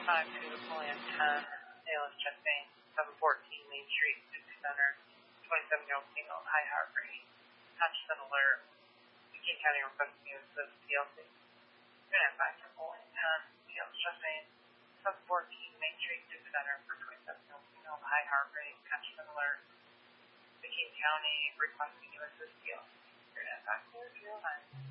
5 to Napoleon 10, ALS Chastain, 714 Main Street, City Center, 27-year-old female, high heart rate, conscious and alert, McKean County requesting use of TLC. Unit 5 to Napoleon 10, ALS Chastain, 714 Main Street, City Center, for 27-year-old female, high heart rate, conscious and alert, McKean County requesting use of TLC. Unit 5 to 09.